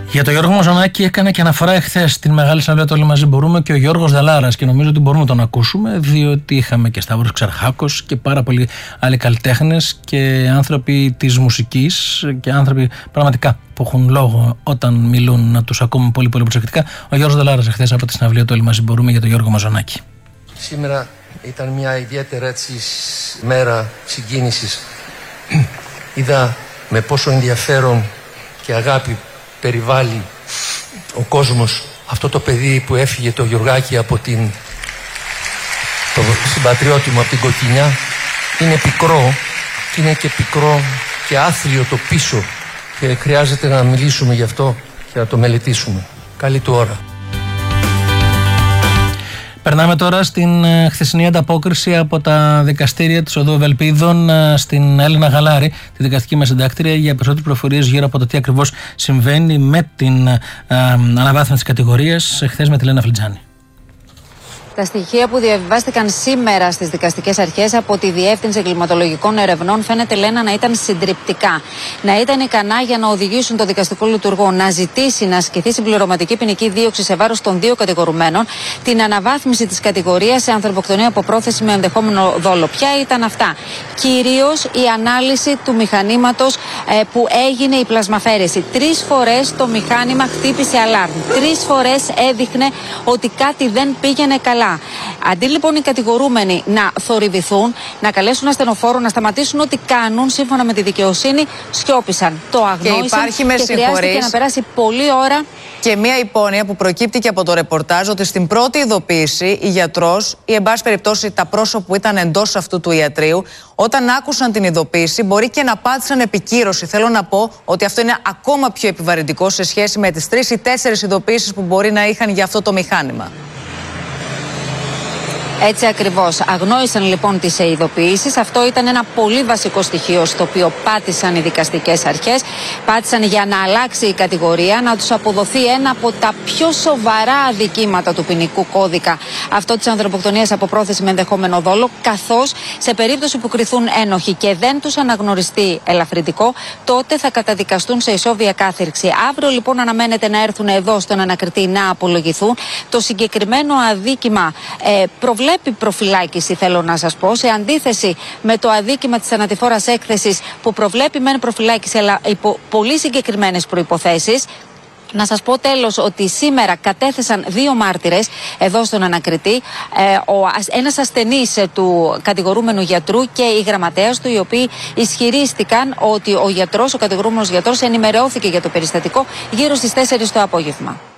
Για τον Γιώργο Μαζονάκη έκανε και αναφορά εχθές στην Μεγάλη Συναυλία του Όλοι Μαζί Μπορούμε και ο Γιώργος Δαλάρας, και νομίζω ότι μπορούμε να τον ακούσουμε, διότι είχαμε και Σταύρος Ξαρχάκος και πάρα πολλοί άλλοι καλλιτέχνες και άνθρωποι της μουσικής και άνθρωποι πραγματικά που έχουν λόγο όταν μιλούν, να τους ακούμε πολύ πολύ προσεκτικά. Ο Γιώργος Δαλάρας εχθές από τη Συναυλία του Όλοι Μαζί Μπορούμε για τον Γιώργο Μαζονάκη. Σήμερα ήταν μια ιδιαίτερα έτσι μέρα συγκίνησης. Είδα με πόσο ενδιαφέρον και αγάπη περιβάλλει ο κόσμος αυτό το παιδί που έφυγε, το Γιωργάκη, από την συμπατριώτη μου, από την Κοκκινιά. Είναι πικρό και είναι και πικρό και άθλιο το πίσω, και χρειάζεται να μιλήσουμε γι' αυτό και να το μελετήσουμε. Καλή του ώρα. Περνάμε τώρα στην χθεσινή ανταπόκριση από τα δικαστήρια της Οδού Ευελπίδων στην Έλληνα Γαλάρη, τη δικαστική μας συντάκτρια, για περισσότερες πληροφορίες γύρω από το τι ακριβώς συμβαίνει με την αναβάθμιση της κατηγορίας, χθες με τη Λένα Φλιτζάνη. Τα στοιχεία που διαβιβάστηκαν σήμερα στις δικαστικές αρχές από τη Διεύθυνση Εγκληματολογικών Ερευνών φαίνεται, Λένα, να ήταν συντριπτικά. Να ήταν ικανά για να οδηγήσουν το δικαστικό λειτουργό να ζητήσει να ασκηθεί συμπληρωματική ποινική δίωξη σε βάρος των δύο κατηγορουμένων, την αναβάθμιση της κατηγορίας σε ανθρωποκτονία από πρόθεση με ενδεχόμενο δόλο. Ποια ήταν αυτά? Κυρίως η ανάλυση του μηχανήματος που έγινε η πλασμαφέρεση. 3 φορές το μηχάνημα χτύπησε αλάρμ. 3 φορές έδειχνε ότι κάτι δεν πήγαινε καλά. Αντί λοιπόν οι κατηγορούμενοι να θορυβηθούν, να καλέσουν ασθενοφόρο, να σταματήσουν ό,τι κάνουν σύμφωνα με τη δικαιοσύνη, σιώπησαν. Το αγνόησαν και χρειάστηκε να περάσει πολλή ώρα. Και μία υπόνοια που προκύπτει και από το ρεπορτάζ, ότι στην πρώτη ειδοποίηση η γιατρός ή εν πάση περιπτώσει τα πρόσωπα που ήταν εντός αυτού του ιατρείου, όταν άκουσαν την ειδοποίηση, μπορεί και να πάτησαν επικύρωση. Θέλω να πω ότι αυτό είναι ακόμα πιο επιβαρυντικό σε σχέση με τις 3 ή 4 ειδοποίησεις που μπορεί να είχαν για αυτό το μηχάνημα. Έτσι ακριβώς. Αγνόησαν λοιπόν τις ειδοποιήσεις. Αυτό ήταν ένα πολύ βασικό στοιχείο στο οποίο πάτησαν οι δικαστικές αρχές. Πάτησαν για να αλλάξει η κατηγορία, να τους αποδοθεί ένα από τα πιο σοβαρά αδικήματα του ποινικού κώδικα, αυτό της ανθρωποκτονίας από πρόθεση με ενδεχόμενο δόλο, καθώς σε περίπτωση που κριθούν ένοχοι και δεν τους αναγνωριστεί ελαφρυντικό, τότε θα καταδικαστούν σε ισόβια κάθυρξη. Αύριο λοιπόν αναμένεται να έρθουν εδώ στον ανακριτή να απολογηθούν. Το συγκεκριμένο αδίκημα προβλέπει προφυλάκηση, θέλω να σας πω, σε αντίθεση με το αδίκημα της ανατηφόρας έκθεσης που προβλέπει μεν προφυλάκηση, αλλά υπό πολύ συγκεκριμένες προϋποθέσεις. Να σας πω τέλος ότι σήμερα κατέθεσαν 2 μάρτυρες εδώ στον ανακριτή, ένας ασθενής του κατηγορούμενου γιατρού και η γραμματέας του, οι οποίοι ισχυρίστηκαν ότι ο κατηγορούμενος γιατρός ενημερώθηκε για το περιστατικό γύρω στις 4 το απόγευμα.